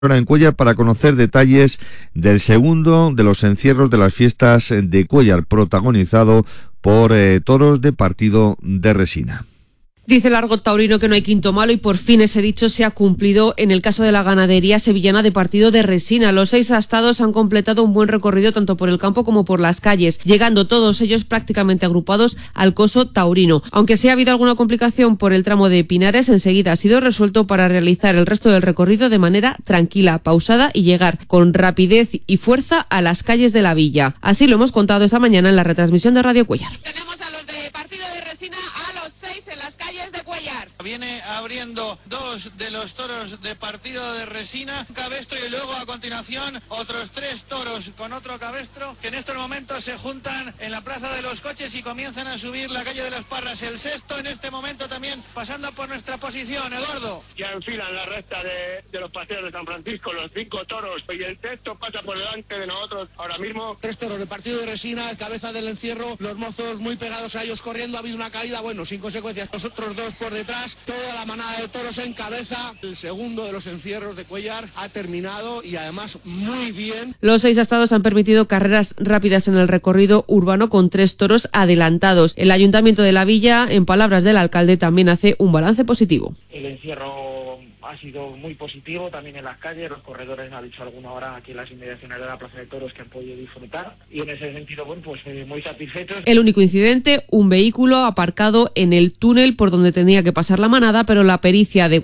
Ahora en Cuéllar para conocer detalles del segundo de los encierros de las fiestas de Cuéllar, protagonizado por toros de partido de resina. Dice el argot taurino que no hay quinto malo y por fin ese dicho se ha cumplido en el caso de la ganadería sevillana de partido de resina. Los 6 astados han completado un buen recorrido tanto por el campo como por las calles, llegando todos ellos prácticamente agrupados al coso taurino. Aunque sí ha habido alguna complicación por el tramo de Pinares, enseguida ha sido resuelto para realizar el resto del recorrido de manera tranquila, pausada y llegar con rapidez y fuerza a las calles de la villa. Así lo hemos contado esta mañana en la retransmisión de Radio Cuéllar. Tenemos a los de partido de resina, a los 6 en las calles de Cuéllar. Viene abriendo 2 de los toros de partido de resina, un cabestro y luego a continuación otros 3 toros con otro cabestro que en estos momentos se juntan en la Plaza de los Coches y comienzan a subir la calle de las Parras. El sexto en este momento también pasando por nuestra posición, Eduardo. Ya enfilan la recta de los paseos de San Francisco, los 5 toros, y el sexto pasa por delante de nosotros ahora mismo. 3 toros de partido de resina, cabeza del encierro, los mozos muy pegados a ellos corriendo, ha habido una caída, bueno, sin consecuencias. Los otros 2 por detrás, toda la manada de toros en cabeza. El segundo de los encierros de Cuéllar ha terminado y además muy bien. Los 6 astados han permitido carreras rápidas en el recorrido urbano con 3 toros adelantados. El Ayuntamiento de la Villa, en palabras del alcalde, también hace un balance positivo. El encierro ha sido muy positivo también en las calles, los corredores han dicho alguna hora aquí en las inmediaciones de la Plaza de Toros que han podido disfrutar y en ese sentido, bueno, pues muy satisfechos. El único incidente, un vehículo aparcado en el túnel por donde tenía que pasar la manada, pero la pericia de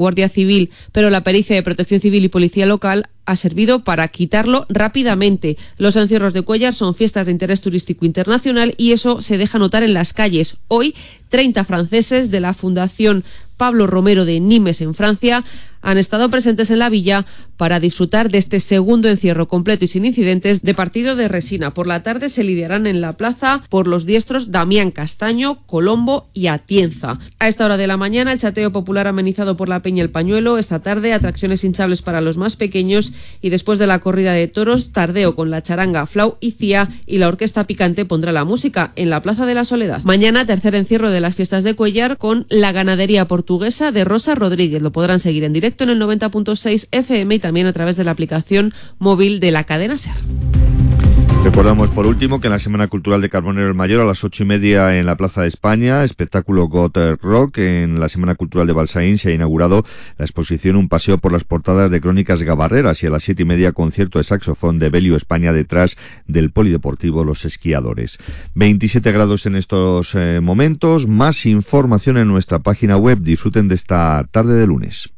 Protección Civil y Policía Local ha servido para quitarlo rápidamente. Los encierros de Cuéllar son fiestas de interés turístico internacional y eso se deja notar en las calles. Hoy, 30 franceses de la Fundación Pablo Romero de Nimes en Francia han estado presentes en la villa para disfrutar de este segundo encierro completo y sin incidentes de partido de resina. Por la tarde se lidiarán en la plaza por los diestros Damián Castaño, Colombo y Atienza. A esta hora de la mañana el chateo popular amenizado por la Peña El Pañuelo. Esta tarde atracciones hinchables para los más pequeños y después de la corrida de toros, tardeo con la charanga Flau y Cía y la orquesta Picante pondrá la música en la Plaza de la Soledad. Mañana tercer encierro de las fiestas de Cuéllar con la ganadería portuguesa de Rosa Rodríguez. Lo podrán seguir en directo en el 90.6 FM y también a través de la aplicación móvil de la cadena SER. Recordamos por último que en la Semana Cultural de Carbonero el Mayor a las 8:30 en la Plaza de España, espectáculo Got Rock. En la Semana Cultural de Balsaín se ha inaugurado la exposición Un paseo por las portadas de Crónicas Gabarreras y a las 7:30 concierto de saxofón de Belio España detrás del Polideportivo Los Esquiadores. 27 grados en estos momentos. Más información en nuestra página web. Disfruten de esta tarde de lunes.